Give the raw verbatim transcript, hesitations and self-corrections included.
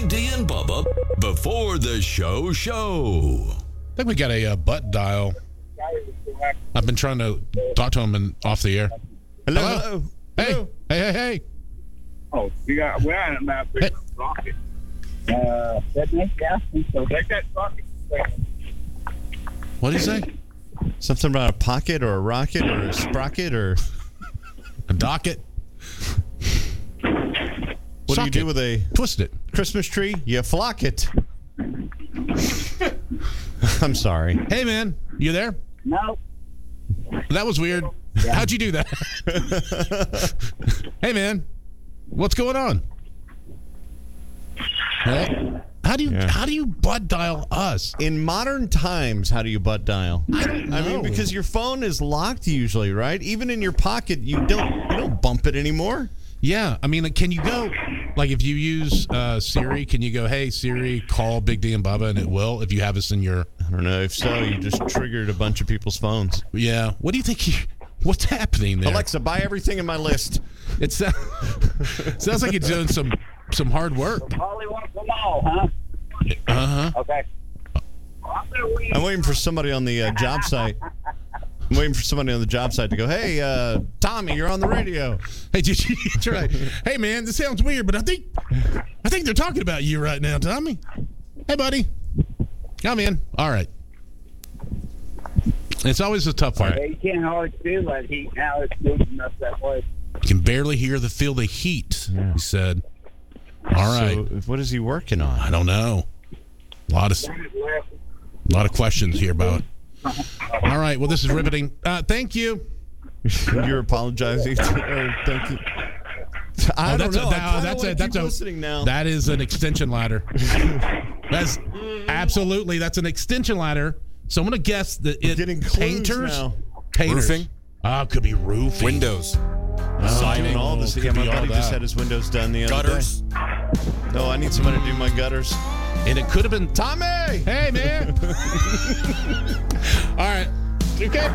Big D and Bubba before the show show. I think we got a uh, butt dial. I've been trying to talk to him in, off the air. Hello. Hello. Hello. Hey, Hello. hey, hey, hey. Oh, we got we're at about Hey. rocket. Uh, that makes yeah. So take that rocket. What did he say? Something about a pocket or a rocket or a sprocket or A docket? what Socket. do you do with a Twist it. Christmas tree? You flock it. I'm sorry. Hey, man, you there? No. That was weird. How'd you do that? Hey, man, what's going on? Hey, how do you Yeah. how do you butt dial us? In modern times, how do you butt dial? I don't know. I mean, because your phone is locked usually, right? Even in your pocket, you don't you don't bump it anymore. Yeah, I mean, can you go, like, if you use uh, Siri, can you go, hey, Siri, call Big D and Bubba, and it will, if you have us in your... I don't know. If so, you just triggered a bunch of people's phones. Yeah. What do you think? You, what's happening there? Alexa, buy everything in my list. It sounds, sounds like you're doing some, some hard work. Holly wants them all, huh? Uh-huh. Okay. I'm waiting for somebody on the uh, job site. I'm waiting for somebody on the job site to go, hey, uh, Tommy, you're on the radio. Hey, did you try? Hey, man, this sounds weird, but I think I think they're talking about you right now, Tommy. Hey, buddy. Come in. All right. It's always a tough one. Yeah, you can't always feel that heat now. It's moving up that way. You can barely hear the feel the heat, Yeah. he said. All right. So, what is he working on? I don't know. A lot of, a lot of questions here about. All right. Well, this is riveting. Uh, thank you. You're apologizing. Or thank you. I Oh, don't that's know. A, I that, kinda that's wanna a, that's keep a, listening now. That is an extension ladder. That's absolutely. That's an extension ladder. So I'm gonna guess that it getting clues painters, now. painters. Roofing? Ah, could be roofing. Windows, Oh, Doing all this. could Yeah, my be all buddy just that. had his windows done the other gutters. day. No, I need somebody to do my gutters. And it could have been Tommy! Hey, man. All right. Okay.